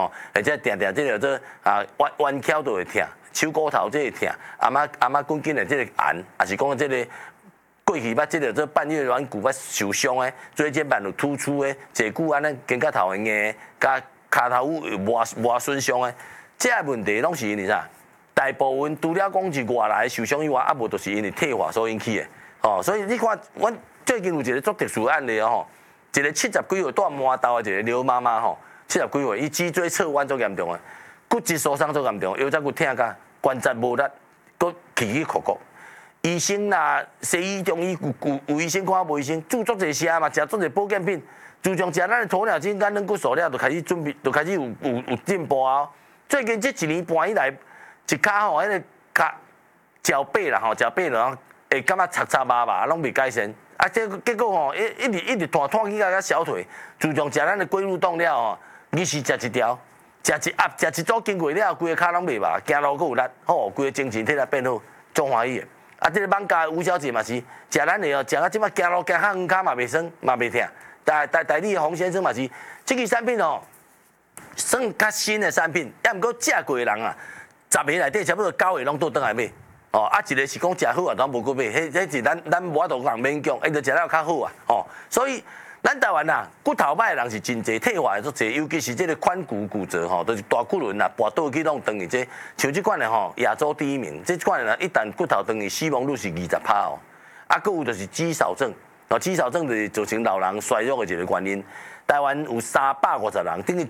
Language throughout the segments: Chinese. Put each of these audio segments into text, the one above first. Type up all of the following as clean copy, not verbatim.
吼，而且定定这个做弯翘都会疼，手骨头这会疼，阿妈滚紧的这个按，也是讲这个。过去捌即个做半月软骨捌受伤诶，椎间盘有突出诶，坐久安尼肩胛头会硬，甲骹头有磨损伤诶，这个问题拢是因为啥？大部分除了讲是外来受伤以外，啊无就是因为退化所引起诶。哦，所以你看，阮最近有一个足特殊案例吼，一个70几岁带麻豆诶一个刘妈妈吼，70几岁，伊脊椎侧弯足严重诶，骨质疏松足严重，腰脊骨疼甲关节无力，佫起起哭哭。医生啦、西医、中医有医生看无医生，注足侪食嘛，食足侪保健品，自从食咱的鸵鸟精跟软骨素了，就开始准备，就开始有进步啊。最近这1年半以来，一骹吼，迄个骹脚背啦吼，脚背了会感觉擦擦麻麻，拢未改善。啊，结果吼，一直拖起甲小腿。自从食咱的龟乳冻了吼，日时食一条，食一盒，食一组经过了，规个骹拢袂麻，行路佫有力，吼，规个精神体力变好，足欢喜的。啊，这个网家吴小姐嘛是食咱的哦，食到即摆行路行较远，骹嘛袂酸，嘛袂疼。代理洪先生嘛是，这个产品哦，算较新的产品，也毋过食过的人啊，10个内底差不多9个拢倒转来买。哦，啊，一个是讲食好啊，咱无过买，迄是咱无法度人勉强，伊就食了较好啊。哦，所以咱台湾啊，骨头歹的人是真侪，退化的足侪，尤其是这个髋骨折吼，都是大骨轮啊，跋倒去拢等于这，像这款的吼，亚洲第1名，这款的一旦骨头断去，死亡率是20%哦。啊，佫有就是肌少症，哦，肌少症就是造成老人衰弱的一个原因。台湾有350人，等于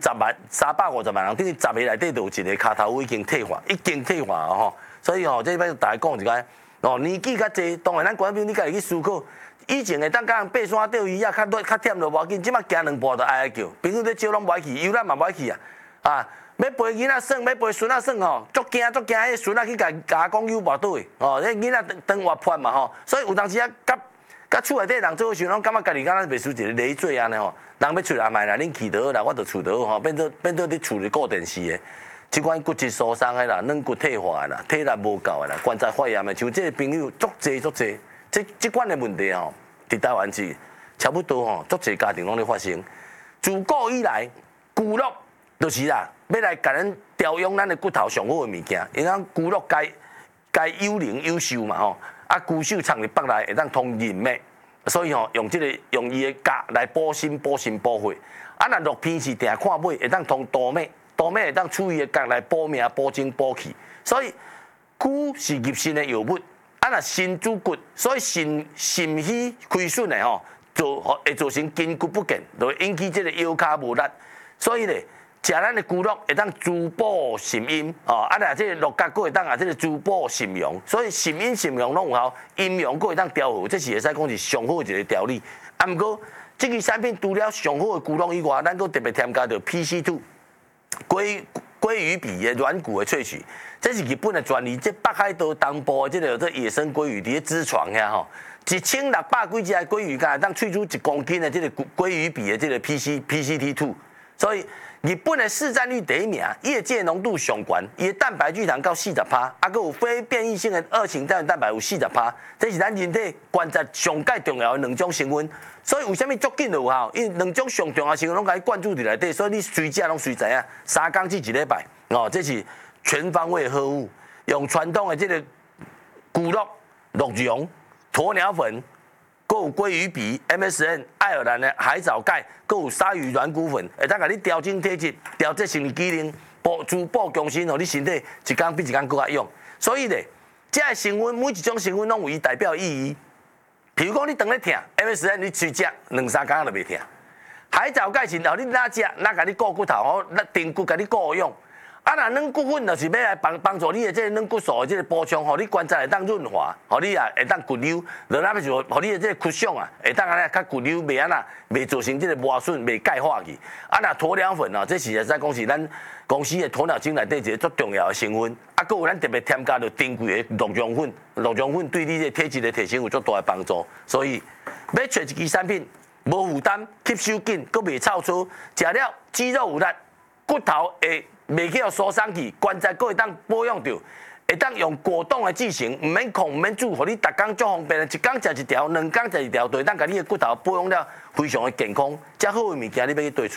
350万人，等于10个内底就有一个骹头已经退化哦吼。所以吼，这摆大家讲一下，哦，年纪较济，当然咱观众你家己去思考。以前会当甲人爬山钓鱼啊，较忝就无要紧，即摆行2步就哀叫，朋友咧招拢无爱去，游览嘛无爱去啊！啊，要陪囡仔耍，要陪孙仔耍吼，足惊，迄孙仔去甲讲游跋倒去，哦，迄囡仔当活泼嘛吼，所以有当时啊，甲厝内底人做伙时，拢感觉家己敢若袂输一个累赘安尼吼，人要出来卖啦，恁去倒啦，我就厝倒吼，变做伫厝里顾电视的。即款骨质疏松的啦，软骨退化的啦，体力无够的啦，关节发炎的，像这个朋友足济。这款的问题吼，伫台湾是差不多吼，足侪家庭拢咧发生。自古以来，骨肉就是啦，要来甲咱调养咱的骨头上好的物件。因为骨肉该优灵优秀嘛吼，啊骨秀藏伫腹内会当通人脉，所以吼用伊的镉来补心补血。啊，若落片是定看尾会当通多脉会当处伊的镉来补命补精补气。所以骨是入肾的药物。啊，若肾主骨，所以肾虚亏损的吼，会造成筋骨不健，就会引起这个腰骹无力。所以咧，食咱的骨肉会当滋补肾阴，哦，啊，若这个肉角佫会当这个滋补肾阳，所以肾阴肾阳拢有效，阴阳佫会当调和，这是会使讲是上好的一个调理。啊，毋过这个产品除了上好的骨肉以外，咱佫特别添加着 PC2 鲑鱼皮的软骨的萃取，这是日本的专利。这北海道东部的这野生鲑鱼，伫咧脂床遐吼，1600几只的鲑鱼，敢当萃出1公斤的这个鲑鱼皮的这个 PCT2， 所以日本的市占率第1名，业界浓度上悬，伊的蛋白聚糖到40%，啊，佫有非变异性的2型单元蛋白有40%，这是咱人体关节上介重要的2种成分。所以为什么足紧就有效？因为2种上重要成分拢甲伊灌注伫内底，所以你随食拢随知影，3工至1礼拜，哦，这是全方位呵护，用传统的这个骨肉、鹿茸、鸵鸟粉，佫有鲑鱼皮、MSM、爱尔兰的海藻钙，佫有鲨鱼软骨粉，会当甲你调整体质、调节生理机能、滋补强身，互你身体一工比一工佫较勇。所以咧，这个成分每一种成分拢有伊代表的意义。譬如讲，你当咧疼 ，MSM 你随食2-3工就袂疼。海藻钙是后你哪食，哪甲你顾骨头，好，定骨甲你顾用。啊，若软骨粉就是要来帮助你的这个软骨素的这个补充，互你关节会当润滑，互你啊会当骨溜，落那就互你的这个骨相啊，会当安尼较骨溜，袂安那袂造成这个磨损，袂钙化去。啊，若鸵鸟粉哦，这是会使讲是咱公司的鸵鸟精内底一个足重要的成分。啊，佫有咱特别添加着珍贵的鹿茸粉，鹿茸粉对你的体质的提升有足大的帮助。所以要找一支产品，无负担，吸收紧，佫袂臭粗，食了肌肉有力，骨头会袂去疏松去，关节佫会当保养着，会当用果冻来制成，毋免控，毋免煮，互你逐工足方便的，一工食一条，2工食一条，就会当甲你的骨头保养了非常的健康。遮好的物件你要去对找。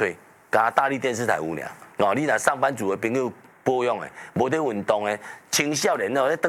甲大力电视台有尔。哦，你若上班族的朋友保养的，无在运动的，青少年哦，咧